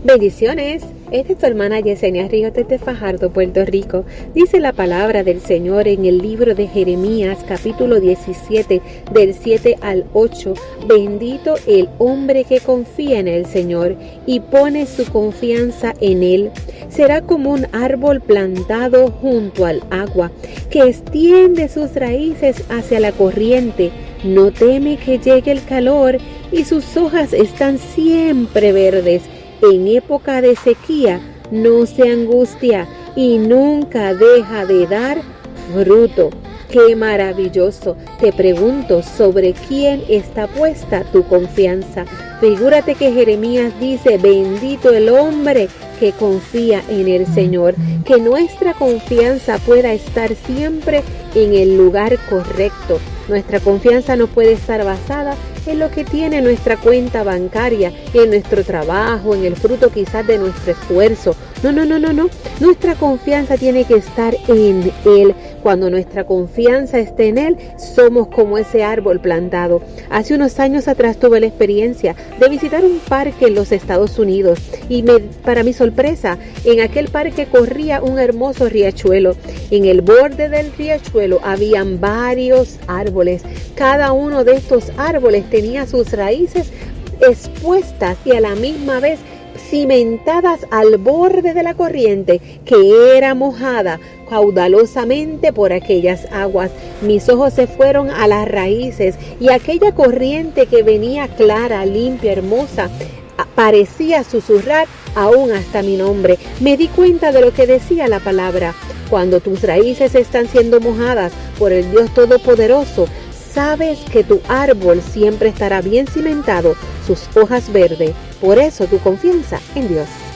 Bendiciones, esta es tu hermana Yesenia Ríos desde Fajardo, Puerto Rico. Dice la palabra del Señor en el libro de Jeremías, capítulo 17, del 7 al 8. Bendito el hombre que confía en el Señor y pone su confianza en Él. Será como un árbol plantado junto al agua, que extiende sus raíces hacia la corriente. No teme que llegue el calor y sus hojas están siempre verdes. En época de sequía no se angustia y nunca deja de dar fruto. ¡Qué maravilloso! Te pregunto, ¿sobre quién está puesta tu confianza? Figúrate que Jeremías dice, bendito el hombre que confía en el Señor. Que nuestra confianza pueda estar siempre en el lugar correcto. Nuestra confianza no puede estar basada en lo que tiene nuestra cuenta bancaria, en nuestro trabajo, en el fruto quizás de nuestro esfuerzo. No. Nuestra confianza tiene que estar en Él. Cuando nuestra confianza esté en Él, somos como ese árbol plantado. Hace unos años atrás tuve la experiencia de visitar un parque en los Estados Unidos y para mi sorpresa, en aquel parque corría un hermoso riachuelo. En el borde del riachuelo habían varios árboles. Cada uno de estos árboles tenía sus raíces expuestas y a la misma vez cimentadas al borde de la corriente que era mojada caudalosamente por aquellas aguas. Mis ojos se fueron a las raíces y aquella corriente que venía clara, limpia, hermosa, parecía susurrar aún hasta mi nombre. Me di cuenta de lo que decía la palabra. Cuando tus raíces están siendo mojadas por el Dios Todopoderoso, sabes que tu árbol siempre estará bien cimentado, sus hojas verdes. Por eso tu confianza en Dios.